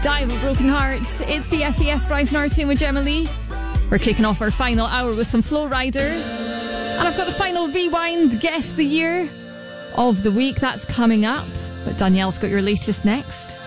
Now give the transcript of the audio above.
Dive of Broken Hearts. It's BFBS Bryce Norton with Gemma Lee. We're kicking off our final hour with some Flow Rider. And I've got the final Rewind Guess the Year of the week. That's coming up. But Danielle's got your latest next.